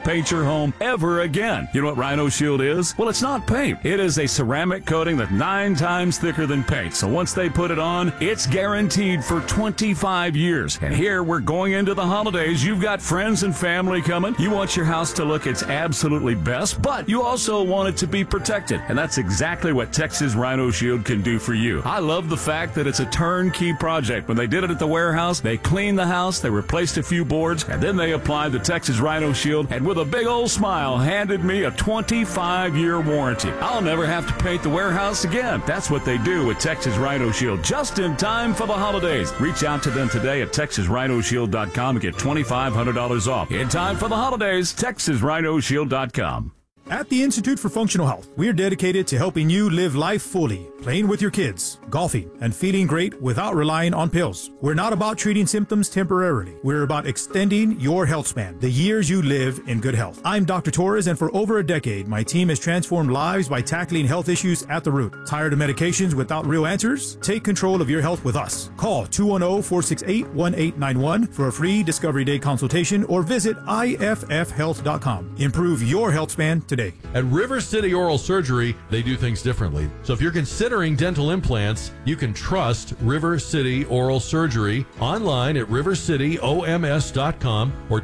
paint your home ever again. You know what Rhino Shield is? Well, it's not paint. It is a ceramic coating that's 9 times thicker than paint. So once they put it on, it's guaranteed for 25 years. And here we're going into the holidays. You've got friends and family coming. You want your house to look its absolutely best, but you also want it to be protected. And that's exactly what Texas Rhino Shield can do for you. I love the fact that it's a turnkey project. When they did it at the warehouse, they cleaned the house, they replaced a few boards, and then they applied the Texas Rhino Shield, and with a big old smile, handed me a 25-year warranty. I'll never have to paint the warehouse again. That's what they do with Texas Rhino Shield, just in time for the holidays. Reach out to them today at TexasRhinoShield.com and get $2,500 off. In time for the holidays, TexasRhinoShield.com. At the Institute for Functional Health, we're dedicated to helping you live life fully, playing with your kids, golfing, and feeling great without relying on pills. We're not about treating symptoms temporarily. We're about extending your health span, the years you live in good health. I'm Dr. Torres, and for over a decade, my team has transformed lives by tackling health issues at the root. Tired of medications without real answers? Take control of your health with us. Call 210-468-1891 for a free Discovery Day consultation or visit IFFhealth.com. Improve your health span today. At River City Oral Surgery, they do things differently. So if you're considering dental implants, you can trust River City Oral Surgery online at rivercityoms.com or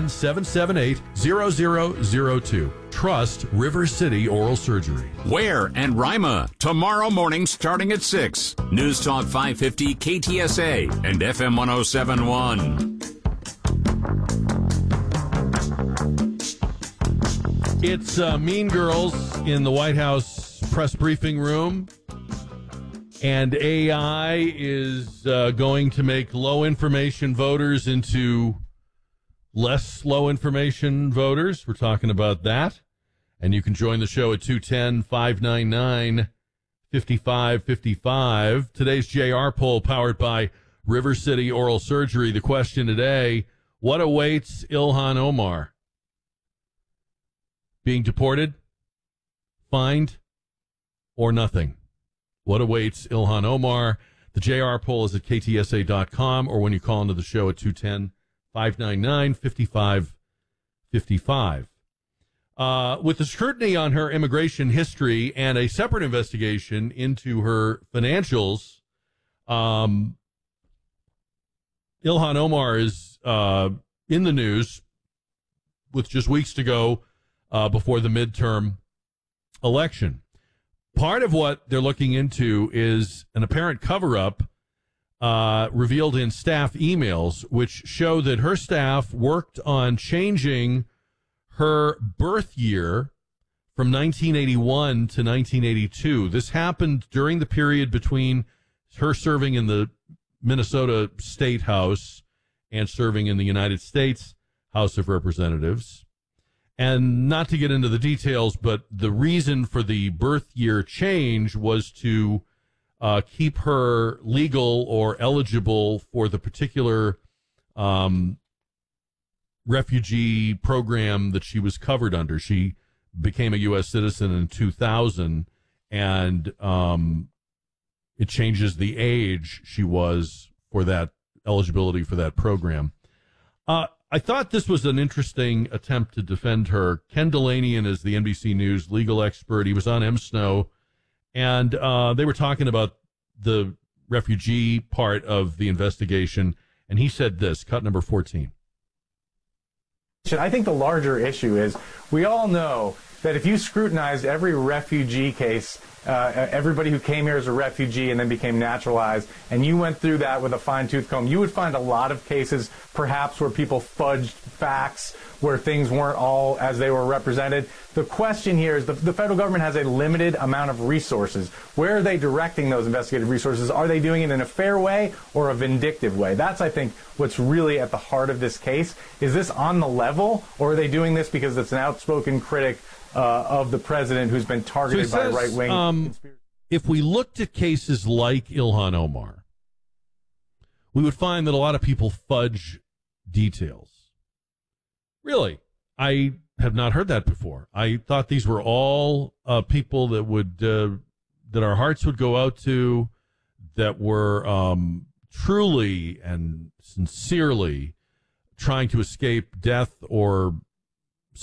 210-778-0002. Trust River City Oral Surgery. Ware and Rima, tomorrow morning starting at 6. News Talk 550 KTSA and FM 1071. It's Mean Girls in the White House press briefing room, and AI is going to make low information voters into less low information voters. We're talking about that, and you can join the show at 210-599-5555. Today's JR poll powered by River City Oral Surgery. The question today, what awaits Ilhan Omar? Being deported, fined, or nothing? What awaits Ilhan Omar? The JR poll is at ktsa.com or when you call into the show at 210-599-5555. With the scrutiny on her immigration history and a separate investigation into her financials, Ilhan Omar is in the news with just weeks to go before the midterm election. Part of what they're looking into is an apparent cover-up revealed in staff emails, which show that her staff worked on changing her birth year from 1981 to 1982. This happened during the period between her serving in the Minnesota State House and serving in the United States House of Representatives. And not to get into the details, but the reason for the birth year change was to keep her legal or eligible for the particular refugee program that she was covered under. She became a U.S. citizen in 2000, and it changes the age she was for that eligibility for that program. I thought this was an interesting attempt to defend her. Ken Delanian is the NBC News legal expert. He was on M. Snow, and they were talking about the refugee part of the investigation, and he said this, cut number 14. I think the larger issue is we all know that if you scrutinized every refugee case, everybody who came here as a refugee and then became naturalized, and you went through that with a fine-tooth comb, you would find a lot of cases perhaps where people fudged facts, where things weren't all as they were represented. The question here is the federal government has a limited amount of resources. Where are they directing those investigative resources? Are they doing it in a fair way or a vindictive way? That's, I think, what's really at the heart of this case. Is this on the level, or are they doing this because it's an outspoken critic of the president who's been targeted by right-wing conspiracy? If we looked at cases like Ilhan Omar, we would find that a lot of people fudge details. Really, I have not heard that before. I thought these were all people that would that our hearts would go out to, that were truly and sincerely trying to escape death or